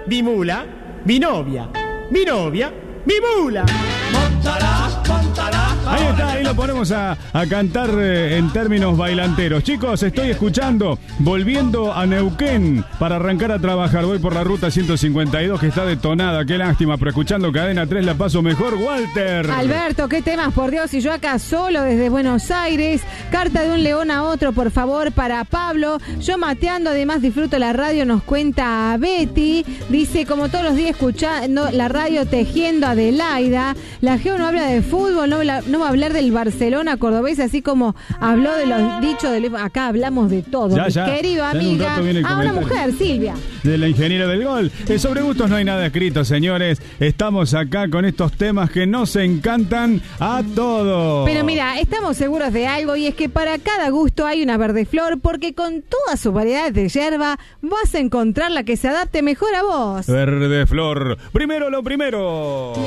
mi mula, mi novia, mi novia, mi mula. Ahí está, ahí lo ponemos a cantar en términos bailanteros. Chicos, estoy escuchando Volviendo a Neuquén para arrancar a trabajar. Voy por la ruta 152 que está detonada. Qué lástima, pero escuchando Cadena 3 la paso mejor. Walter. Alberto, qué temas, por Dios. Y yo acá solo desde Buenos Aires. Carta de un león a otro, por favor, para Pablo. Yo mateando, además disfruto la radio, nos cuenta Betty. Dice, como todos los días escuchando la radio, tejiendo Adelaida. La Geo no habla de fútbol, no va a hablar del Barcelona cordobés, así como habló de los dichos del... Acá hablamos de todo, ya, querido amiga. Una mujer, Silvia. De la ingeniera del gol. Sobre gustos no hay nada escrito, señores. Estamos acá con estos temas que nos encantan a todos. Pero mira, estamos seguros de algo, y es que para cada gusto hay una verde flor, porque con todas sus variedades de yerba vas a encontrar la que se adapte mejor a vos. Verde flor. Primero lo primero.